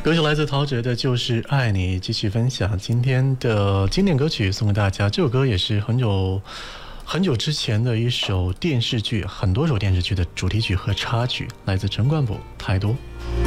歌曲来自陶喆的就是爱你，继续分享今天的经典歌曲送给大家。这首歌也是很久之前的一首电视剧，很多首电视剧的主题曲和插曲，来自陈冠甫《太多》。